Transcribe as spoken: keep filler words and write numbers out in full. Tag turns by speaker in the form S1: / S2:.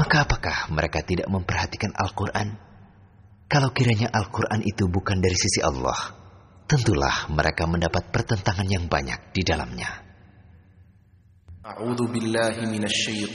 S1: Maka apakah mereka tidak memperhatikan Al-Quran? Kalau kiranya Al-Quran itu bukan dari sisi Allah, tentulah mereka mendapat pertentangan yang banyak di dalamnya.
S2: A'udzu billahi minasy